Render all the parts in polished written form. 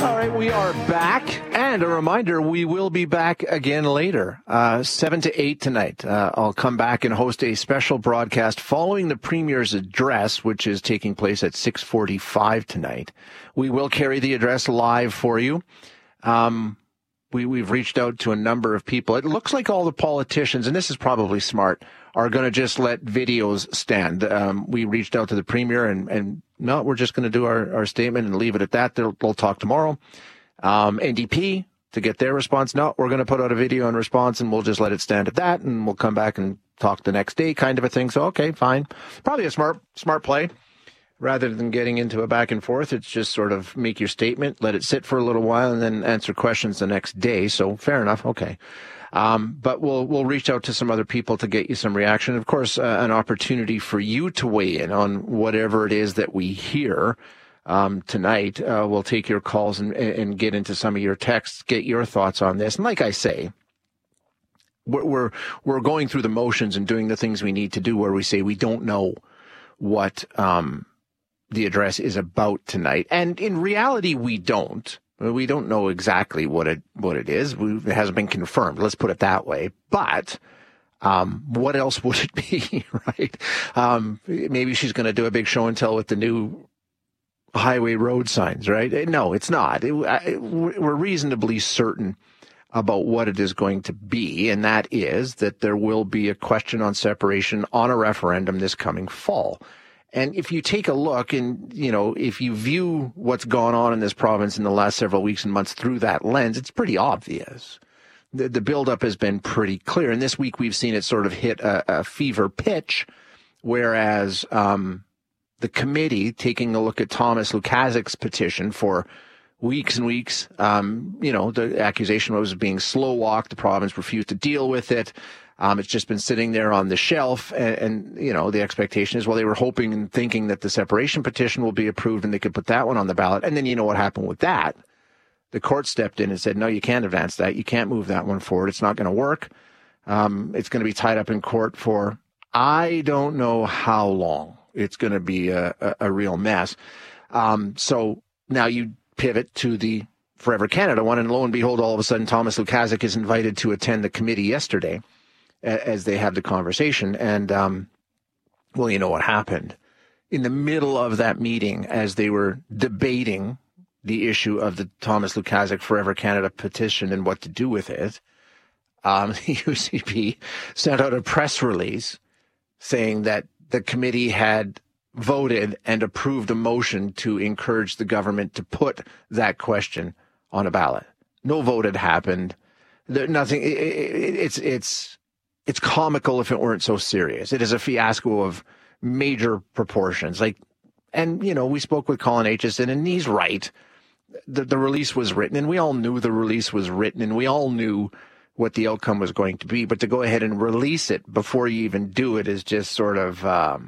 All right, we are back. And a reminder, we will be back again later, 7 to 8 tonight. I'll come back and host a special broadcast following the Premier's address, which is taking place at 6:45 tonight. We will carry the address live for you. We've reached out to a number of people. It looks like all the politicians, and this is probably smart, are going to just let videos stand. We reached out to the Premier and no, we're just going to do our statement and leave it at that. They'll talk tomorrow. NDP, to get their response, no, we're going to put out a video in response and we'll just let it stand at that and we'll come back and talk the next day kind of a thing. So, okay, fine. Probably a smart play. Rather than getting into a back and forth, it's just sort of make your statement, let it sit for a little while, and then answer questions the next day. So fair enough. Okay. But we'll reach out to some other people to get you some reaction. Of course, an opportunity for you to weigh in on whatever it is that we hear tonight. We'll take your calls and get into some of your texts, get your thoughts on this. And like I say, we're going through the motions and doing the things we need to do where we say we don't know what the address is about tonight. And in reality, we don't. We don't know exactly what it is. It hasn't been confirmed. Let's put it that way. But what else would it be, right? Maybe she's going to do a big show and tell with the new highway road signs, right? No, it's not. We're reasonably certain about what it is going to be, and that is that there will be a question on separation on a referendum this coming fall. And if you take a look and, if you view what's gone on in this province in the last several weeks and months through that lens, it's pretty obvious. The buildup has been pretty clear. And this week we've seen it sort of hit a fever pitch, whereas the committee, taking a look at Thomas Lukaszik's petition for weeks and weeks, the accusation was being slow walked. The province refused to deal with it. It's just been sitting there on the shelf, and the expectation is, well, they were hoping and thinking that the separation petition will be approved and they could put that one on the ballot. And then you know what happened with that. The court stepped in and said, no, you can't advance that. You can't move that one forward. It's not going to work. It's going to be tied up in court for I don't know how long. It's going to be a real mess. So now you pivot to the Forever Canada one, and lo and behold, all of a sudden, Thomas Lukaszik is invited to attend the committee yesterday as they had the conversation. And, well, you know what happened. In the middle of that meeting, as they were debating the issue of the Thomas Lukaszik Forever Canada petition and what to do with it, the UCP sent out a press release saying that the committee had voted and approved a motion to encourage the government to put that question on a ballot. No vote had happened. Nothing. It's comical if it weren't so serious. It is a fiasco of major proportions. We spoke with Colin Aitchison, and he's right. The release was written, and we all knew the release was written, and we all knew what the outcome was going to be. But to go ahead and release it before you even do it is just sort of,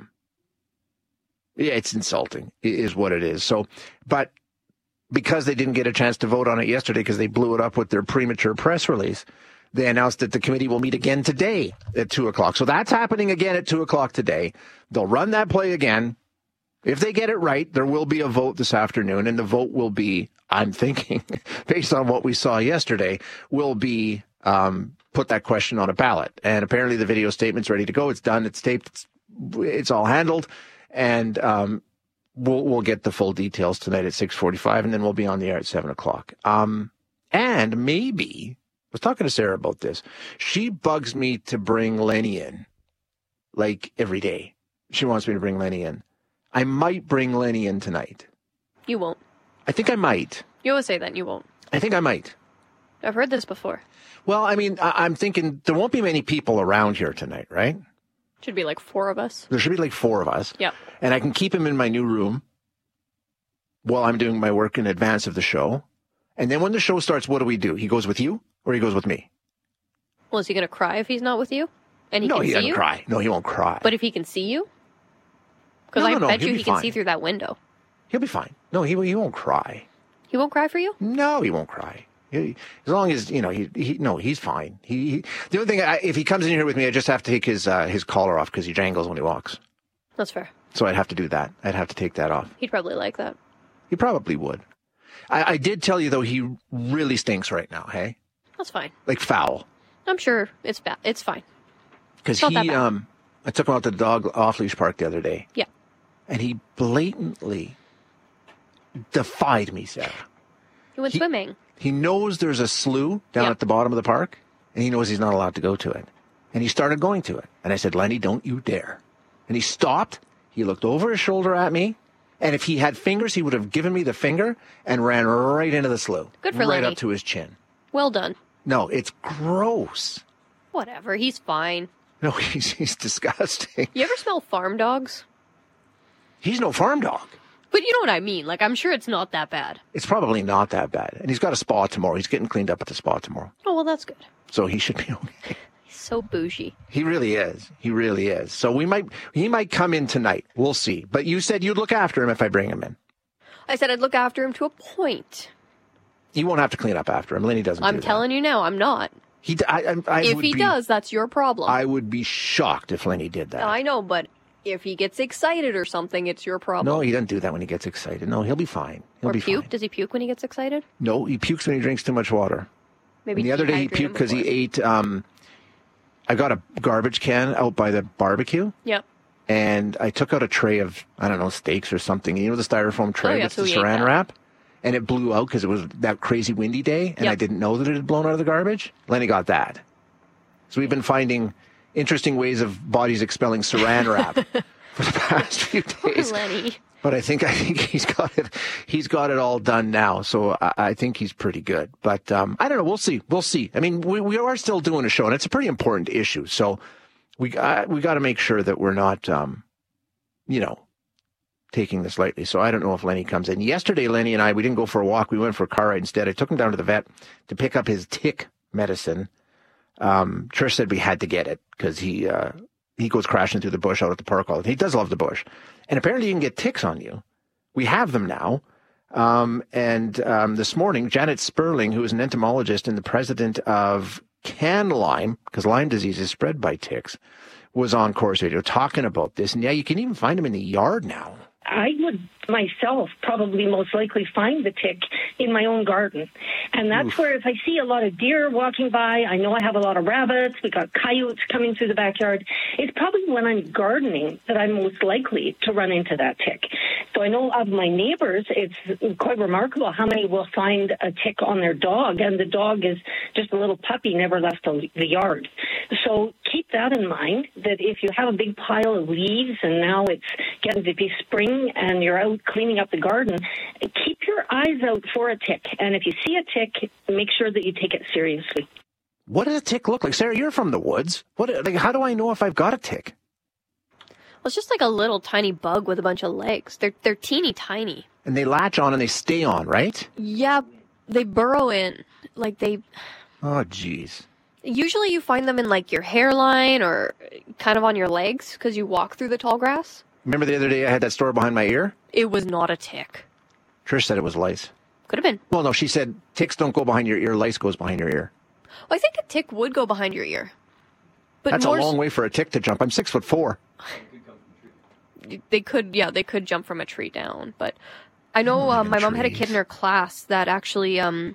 it's insulting, is what it is. So, but because they didn't get a chance to vote on it yesterday because they blew it up with their premature press release, they announced that the committee will meet again today at 2:00. So that's happening again at 2:00 today. They'll run that play again. If they get it right, there will be a vote this afternoon, and the vote will be, I'm thinking, based on what we saw yesterday, will be put that question on a ballot. And apparently the video statement's ready to go. It's done. It's taped. It's all handled. And we'll get the full details tonight at 6:45, and then we'll be on the air at 7:00. And maybe, I was talking to Sarah about this. She bugs me to bring Lenny in, every day. She wants me to bring Lenny in. I might bring Lenny in tonight. You won't. I think I might. You always say that. You won't. I think I might. I've heard this before. Well, I mean, I'm thinking there won't be many people around here tonight, right? Should be 4 of us. There should be 4 of us. Yep. And I can keep him in my new room while I'm doing my work in advance of the show. And then when the show starts, what do? He goes with you or he goes with me? Well, is he going to cry if he's not with you? And No, can he see doesn't you? cry. No, he won't cry. But if he can see you? Because I bet you he can see through that window. He'll be fine. No, he won't cry. He won't cry for you? No, he won't cry. As long as, he's fine. The only thing, if he comes in here with me, I just have to take his collar off because he jangles when he walks. That's fair. So I'd have to do that. I'd have to take that off. He'd probably like that. He probably would. I did tell you, though, he really stinks right now, hey? That's fine. Like foul. I'm sure it's bad. It's fine. Because I took him out to the dog off-leash park the other day. Yeah. And he blatantly defied me, Sarah. He went swimming. He knows there's a slough down at the bottom of the park, and he knows he's not allowed to go to it. And he started going to it. And I said, Lenny, don't you dare. And he stopped. He looked over his shoulder at me. And if he had fingers, he would have given me the finger and ran right into the slough. Good for Lenny. Right Lenny. up to his chin. Well done. No, it's gross. Whatever. He's fine. No, he's disgusting. You ever smell farm dogs? He's no farm dog. But you know what I mean. Like, I'm sure it's not that bad. It's probably not that bad. And he's got a spa tomorrow. He's getting cleaned up at the spa tomorrow. Oh, well, that's good. So he should be okay. He's so bougie. He really is. He really is. So he might come in tonight. We'll see. But you said you'd look after him if I bring him in. I said I'd look after him to a point. You won't have to clean up after him. Lenny doesn't. I'm telling you now, I'm not. If he does, that's your problem. I would be shocked if Lenny did that. I know, but if he gets excited or something, it's your problem. No, he doesn't do that when he gets excited. No, he'll be fine. He'll or be puke? Fine. Does he puke when he gets excited? No, he pukes when he drinks too much water. Maybe and the other day he puked because he ate. I got a garbage can out by the barbecue. Yep. And I took out a tray of, I don't know, steaks or something. You know the styrofoam tray with so the saran wrap? And it blew out because it was that crazy windy day. And I didn't know that it had blown out of the garbage. Lenny got that. So we've been finding interesting ways of bodies expelling saran wrap for the past few days. Poor Lenny. But I think he's got it all done now. So I think he's pretty good. But I don't know. We'll see. I mean, we are still doing a show, and it's a pretty important issue. So we got to make sure that we're not, taking this lightly. So I don't know if Lenny comes in. Yesterday, Lenny and I, we didn't go for a walk. We went for a car ride instead. I took him down to the vet to pick up his tick medicine. Trish said we had to get it because he goes crashing through the bush out at the park all the time. He does love the bush. And apparently you can get ticks on you. We have them now. And this morning, Janet Sperling, who is an entomologist and the president of CanLyme, because Lyme disease is spread by ticks, was on Corus Radio talking about this. And yeah, you can even find them in the yard now. I would myself probably most likely find the tick in my own garden. And that's where if I see a lot of deer walking by, I know I have a lot of rabbits, we got coyotes coming through the backyard. It's probably when I'm gardening that I'm most likely to run into that tick. So I know of my neighbors, it's quite remarkable how many will find a tick on their dog, and the dog is just a little puppy, never left the yard. So keep that in mind, that if you have a big pile of leaves and now it's getting to be spring and you're out cleaning up the garden, keep your eyes out for a tick. And if you see a tick, make sure that you take it seriously. What does a tick look like? Sarah, you're from the woods. How do I know if I've got a tick? Well, it's just like a little tiny bug with a bunch of legs. They're teeny tiny. And they latch on and they stay on, right? Yeah, they burrow in. Like they... Oh, geez. Usually you find them in like your hairline or kind of on your legs because you walk through the tall grass. Remember the other day I had that story behind my ear? It was not a tick. Trish said it was lice. Could have been. Well, no, she said ticks don't go behind your ear, lice goes behind your ear. Well, I think a tick would go behind your ear. But that's a long way for a tick to jump. I'm 6'4". They could jump from a tree down. But I know my mom had a kid in her class that actually